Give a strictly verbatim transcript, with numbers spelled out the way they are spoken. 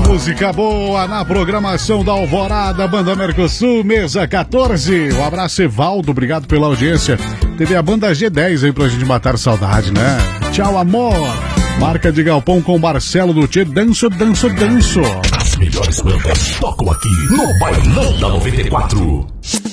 música boa na programação da Alvorada, Banda Mercosul, mesa quatorze. Um abraço, Evaldo, obrigado pela audiência. Teve a banda G dez aí pra gente matar saudade, né? Tchau, amor. Marca de Galpão com Marcelo do Tchê, danço, danço, danço. As melhores bandas tocam aqui no Bailão da noventa e quatro.